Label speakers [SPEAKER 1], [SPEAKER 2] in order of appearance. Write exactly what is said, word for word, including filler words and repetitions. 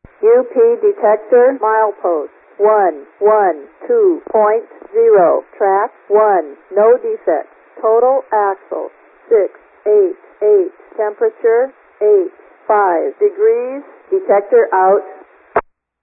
[SPEAKER 1] U P detector milepost one one two point zero. Track one. No defects. Total axle six eight eight. Temperature eight five degrees. Detector out.